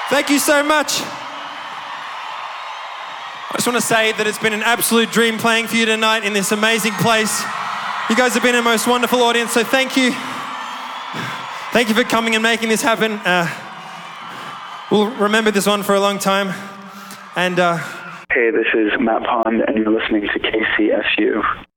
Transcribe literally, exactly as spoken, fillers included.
Thank you so much. I just want to say that it's been an absolute dream playing for you tonight in this amazing place. You guys have been a most wonderful audience, so thank you. Thank you for coming and making this happen. Uh, we'll remember this one for a long time. And uh, Hey, this is Matt Pond, and you're listening to K C S U.